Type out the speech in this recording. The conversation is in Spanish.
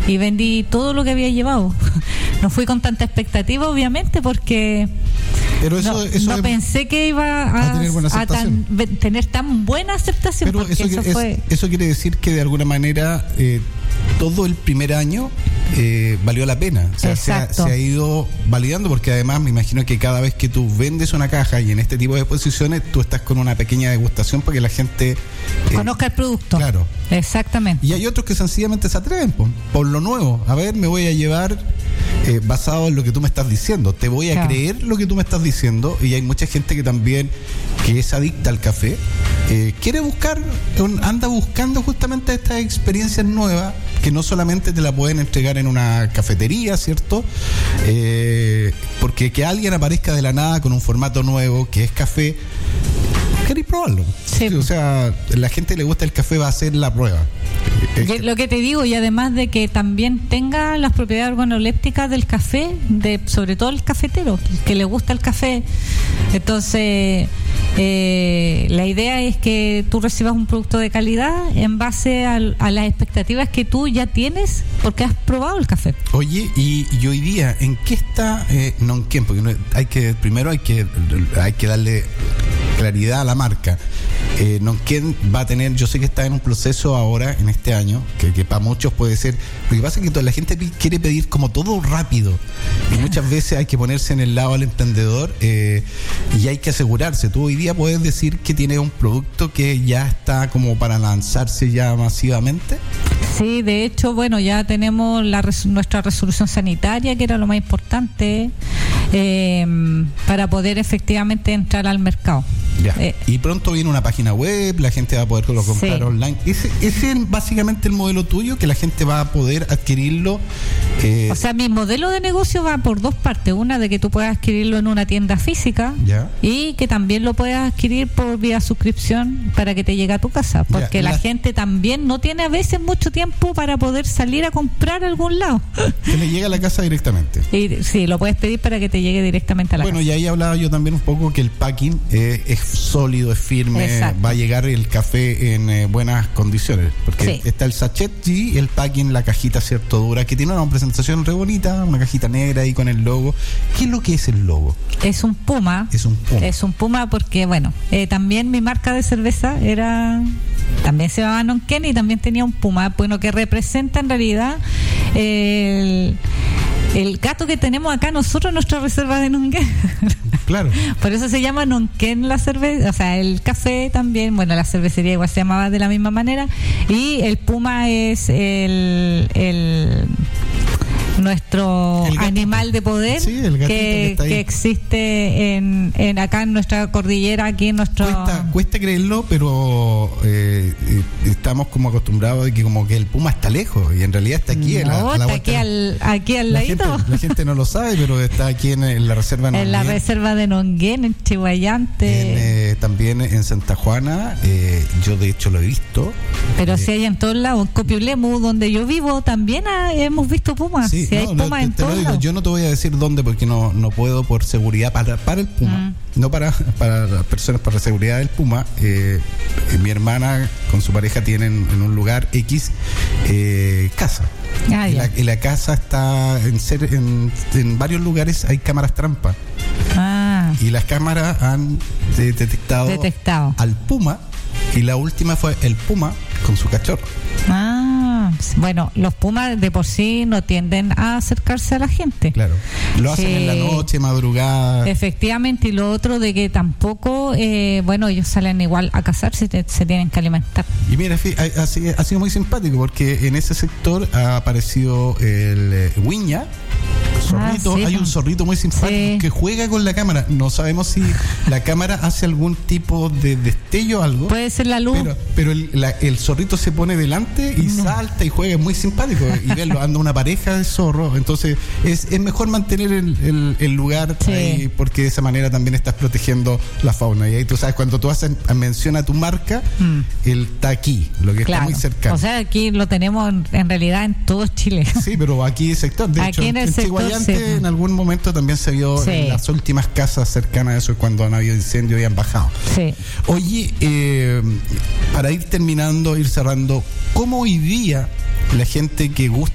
y vendí todo lo que había llevado. No fui con tanta expectativa, obviamente, porque pero no pensé que iba a tener tan buena aceptación. Pero eso quiere decir que de alguna manera todo el primer año valió la pena. O sea, se ha ido validando, porque además me imagino que cada vez que tú vendes una caja y en este tipo de exposiciones tú estás con una pequeña degustación para que la gente conozca el producto. Claro. Exactamente. Y hay otros que sencillamente se atreven por lo nuevo. A ver, me voy a llevar basado en lo que tú me estás diciendo. Te voy a creer lo que tú me estás diciendo. Y hay mucha gente que también que es adicta al café, quiere anda buscando justamente estas experiencias nuevas que no solamente te la pueden entregar en una cafetería, ¿cierto? Porque que alguien aparezca de la nada con un formato nuevo que es café, queréis probarlo. Sí. O sea, la gente que le gusta el café va a hacer la prueba. Lo que te digo, y además de que también tenga las propiedades organolépticas del café, sobre todo el cafetero, que le gusta el café. Entonces, la idea es que tú recibas un producto de calidad en base a las expectativas que tú ya tienes porque has probado el café. Oye, y hoy día, ¿en qué está Nonquén? Porque primero hay que darle claridad a la marca. Nonquén va a tener, yo sé que está en un proceso ahora, en este año, que para muchos puede ser, lo que pasa es que toda la gente quiere pedir como todo rápido, y muchas veces hay que ponerse en el lado del emprendedor, y hay que asegurarse. Tú hoy día puedes decir que tienes un producto que ya está como para lanzarse ya masivamente. Sí, de hecho, bueno, ya tenemos nuestra resolución sanitaria, que era lo más importante, para poder efectivamente entrar al mercado. Ya. Y pronto viene una página web, la gente va a poderlo comprar online. ¿Ese es básicamente el modelo tuyo, que la gente va a poder adquirirlo? O sea, mi modelo de negocio va por dos partes. Una, de que tú puedas adquirirlo en una tienda física, y que también lo puedas adquirir por vía suscripción para que te llegue a tu casa, porque la gente también no tiene a veces mucho tiempo para poder salir a comprar a algún lado. Que le llega a la casa directamente. Y sí, lo puedes pedir para que te llegue directamente a la casa. Bueno, y ahí hablaba yo también un poco que el packing es sólido, es firme. Exacto. Va a llegar el café en buenas condiciones, porque está el sachet y el packing, la cajita cierto dura, que tiene una presentación re bonita, una cajita negra ahí con el logo. ¿Qué es lo que es el logo? Es un puma. Es un puma porque, bueno, también mi marca de cerveza también se llamaba Nonquén, y también tenía un puma, bueno, que representa en realidad el gato que tenemos acá nosotros en nuestra reserva de Nonquén. Claro. Por eso se llama Nonquén la cerveza, o sea, el café también, bueno, la cervecería igual se llamaba de la misma manera, y el puma es nuestro animal de poder, que existe en acá en nuestra cordillera, aquí en nuestro... Cuesta creerlo, pero estamos como acostumbrados de que como que el puma está lejos, y en realidad está aquí. Aquí al ladito. La gente no lo sabe, pero está aquí en la reserva de Nonquén. En la reserva de Nonquén, en Chihuayante. También en Santa Juana, yo de hecho lo he visto. Pero si hay en todos lados, en Copiulemu, donde yo vivo, también hemos visto pumas. Sí, si hay pumas en todos lados. Yo no te voy a decir dónde, porque no puedo, por seguridad para el puma, no para las personas, para la seguridad del puma. Mi hermana con su pareja tienen en un lugar X casa. Y la casa está en varios lugares hay cámaras trampa. Y las cámaras han detectado al puma, y la última fue el puma con su cachorro. Bueno, los pumas de por sí no tienden a acercarse a la gente. Claro. Lo hacen en la noche, madrugada. Efectivamente, y lo otro de que tampoco, ellos salen igual a cazar, se tienen que alimentar. Y mira, ha sido muy simpático, porque en ese sector ha aparecido el Wiña. Zorrito, hay un zorrito muy simpático que juega con la cámara. No sabemos si la cámara hace algún tipo de destello o algo. Puede ser la luz. Pero el zorrito se pone delante y salta y juega, es muy simpático. Y verlo, anda una pareja de zorros. Entonces es mejor mantener el lugar ahí, porque de esa manera también estás protegiendo la fauna. Y ahí tú sabes, cuando tú haces mención a tu marca, él está aquí, lo que está muy cercano. O sea, aquí lo tenemos en realidad en todo Chile. Sí, pero aquí el sector, de hecho, en Chihuayante en algún momento también se vio en las últimas casas cercanas a eso, cuando han habido incendios y han bajado. Oye, para ir terminando, ir cerrando, ¿cómo hoy día la gente que gusta